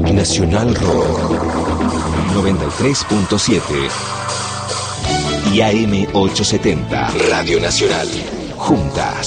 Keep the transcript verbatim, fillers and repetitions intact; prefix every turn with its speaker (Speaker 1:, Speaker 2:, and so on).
Speaker 1: Nacional Rock noventa y tres punto siete y A M ochocientos setenta Radio Nacional. Juntas